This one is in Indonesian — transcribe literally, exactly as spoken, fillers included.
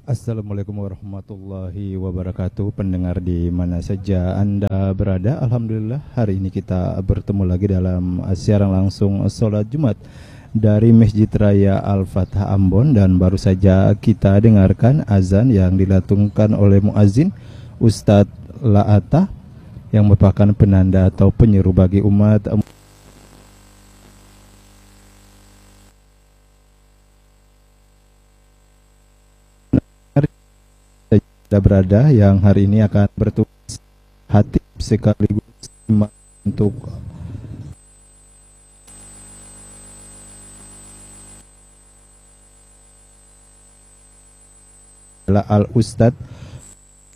Assalamualaikum warahmatullahi wabarakatuh. Pendengar di mana saja Anda berada, Alhamdulillah hari ini kita bertemu lagi dalam siaran langsung sholat Jumat dari Masjid Raya Al-Fatah Ambon. Dan baru saja kita dengarkan azan yang dilatungkan oleh muazin Ustadz La'ata, yang merupakan penanda atau penyeru bagi umat berada, yang hari ini akan bertugas hati sekaligus untuk Al Ustadz